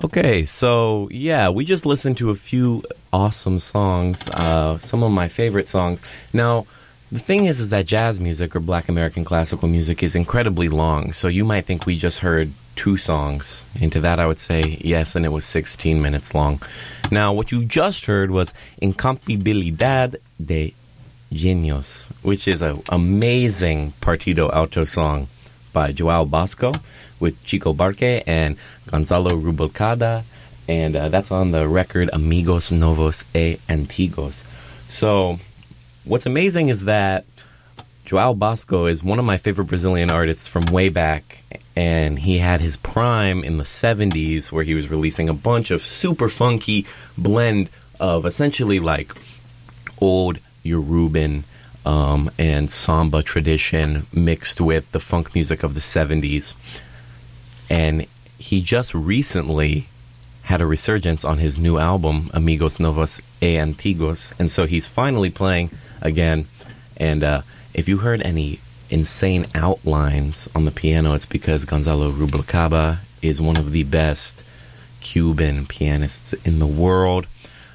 Okay, so yeah, we just listened to a few awesome songs, some of my favorite songs. Now, the thing is that jazz music or Black American classical music is incredibly long, so you might think we just heard 2 songs. And to that I would say yes, and it was 16 minutes long. Now, what you just heard was Incompibilidad de Genios, which is an amazing partido alto song by Joao Bosco with Chico Barque and Gonzalo Rubalcaba, and that's on the record Amigos Novos e Antigos. So what's amazing is that Joao Bosco is one of my favorite Brazilian artists from way back, and he had his prime in the 70s where he was releasing a bunch of super funky blend of essentially like old Yoruban and samba tradition mixed with the funk music of the 70s. And he just recently had a resurgence on his new album, Amigos Novos e Antigos. And so he's finally playing again. And if you heard any insane outlines on the piano, it's because Gonzalo Rubalcaba is one of the best Cuban pianists in the world.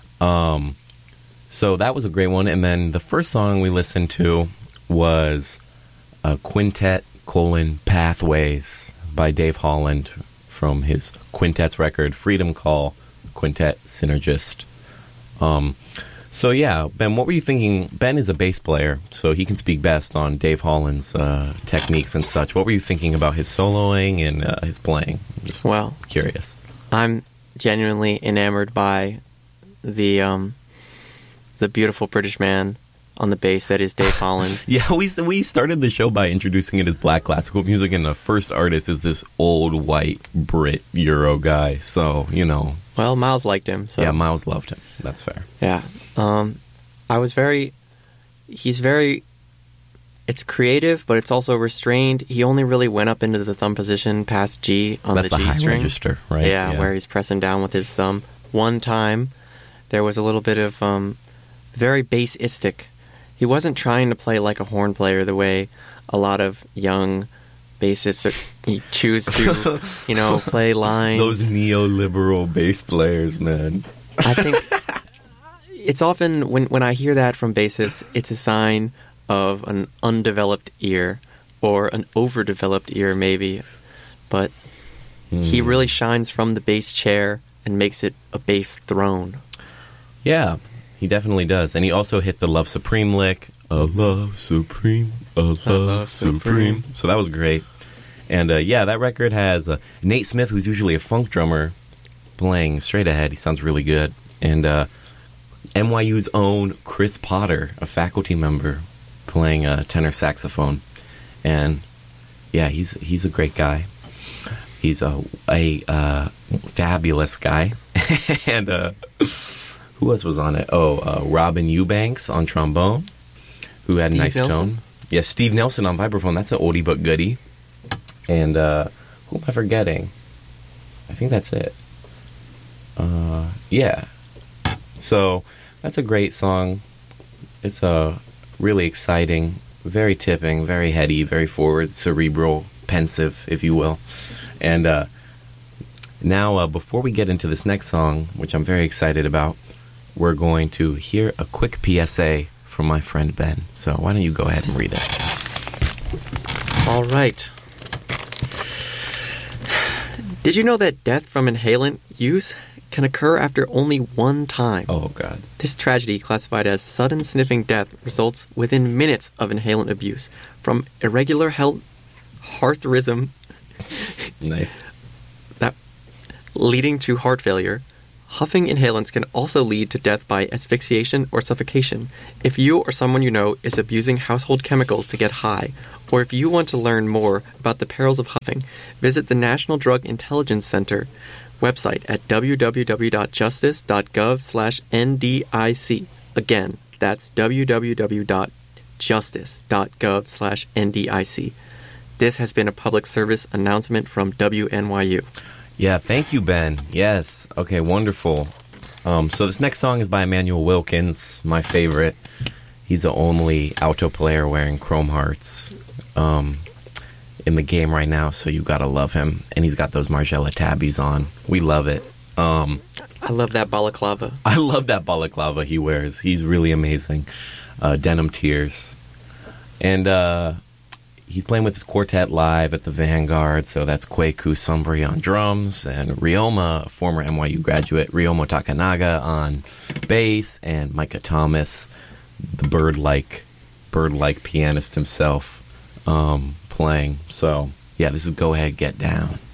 So that was a great one. And then the first song we listened to was Quintet: Pathways by Dave Holland from his Quintet's record, Freedom Call, Quintet Synergist. So yeah, Ben, what were you thinking? Ben is a bass player, so he can speak best on Dave Holland's techniques and such. What were you thinking about his soloing and his playing? Just curious. I'm genuinely enamored by the beautiful British man on the bass that is Dave Holland. Yeah, we started the show by introducing it as Black classical music, and the first artist is this old white Brit Euro guy. So, you know. Well, Miles liked him. So. Yeah, Miles loved him. That's fair. Yeah. It's creative, but it's also restrained. He only really went up into the thumb position past G on the G string. That's the high register, right? Yeah, where he's pressing down with his thumb. One time, there was a little bit of very bassistic. He wasn't trying to play like a horn player the way a lot of young bassists choose to, play lines. Those neoliberal bass players, man. I think it's often, when I hear that from bassists, it's a sign of an undeveloped ear, or an overdeveloped ear maybe. But he really shines from the bass chair and makes it a bass throne. Yeah, he definitely does. And he also hit the Love Supreme lick. A love supreme, a love supreme. So that was great. And that record has Nate Smith, who's usually a funk drummer, playing straight ahead. He sounds really good. And NYU's own Chris Potter, a faculty member, playing tenor saxophone. And yeah, he's a great guy. He's a fabulous guy. And who else was on it? Robin Eubanks on trombone, who had a nice tone. Yeah, Steve Nelson on vibraphone. That's an oldie but goodie. And who am I forgetting? I think that's it. Yeah. So that's a great song. It's really exciting, very tipping, very heady, very forward, cerebral, pensive, if you will. And now, before we get into this next song, which I'm very excited about, we're going to hear a quick PSA from my friend Ben. So why don't you go ahead and read it? All right. Did you know that death from inhalant use can occur after only one time? Oh, God. This tragedy, classified as sudden sniffing death, results within minutes of inhalant abuse from irregular heart rhythm. Nice. That leading to heart failure. Huffing inhalants can also lead to death by asphyxiation or suffocation. If you or someone you know is abusing household chemicals to get high, or if you want to learn more about the perils of huffing, visit the National Drug Intelligence Center website at www.justice.gov/NDIC. Again, that's www.justice.gov/NDIC. This has been a public service announcement from WNYU. Yeah, thank you, Ben. Yes. Okay, wonderful. So this next song is by Emmanuel Wilkins, my favorite. He's the only alto player wearing chrome hearts in the game right now, so you gotta love him. And he's got those Margiela tabbies on. We love it. I love that balaclava. I love that balaclava he wears. He's really amazing. Denim Tears. And he's playing with his quartet live at the Vanguard, so that's Kweku Sumbri on drums, and Ryoma, a former NYU graduate, Ryomo Takanaga on bass, and Micah Thomas, the bird-like pianist himself, playing. So, yeah, this is Go Ahead, Get Down.